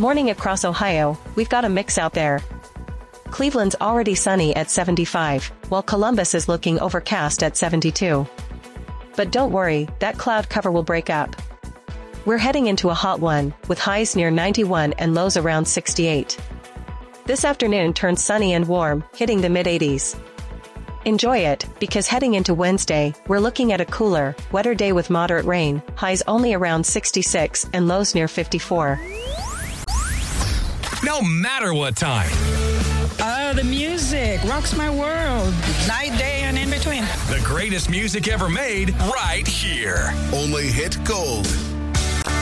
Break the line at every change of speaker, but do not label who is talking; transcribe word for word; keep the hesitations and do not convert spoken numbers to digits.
Morning across Ohio, we've got a mix out there. Cleveland's already sunny at seventy-five, while Columbus is looking overcast at seventy-two. But don't worry, that cloud cover will break up. We're heading into a hot one, with highs near ninety-one and lows around sixty-eight. This afternoon turns sunny and warm, hitting the mid-eighties. Enjoy it, because heading into Wednesday, we're looking at a cooler, wetter day with moderate rain, highs only around sixty-six and lows near fifty-four.
No matter what time.
Oh, the music rocks my world. Night, day, and in between.
The greatest music ever made, right here.
Only hit gold.